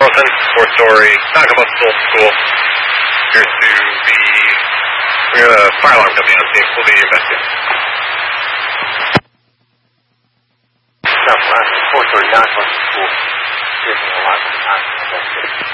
Wilson, fourth story, Taco Bus School. Here's to the, we got a fire alarm company on scene. We'll be investigating. Southwest, fourth story, Taco Bus School. Here's to the alarm company on scene.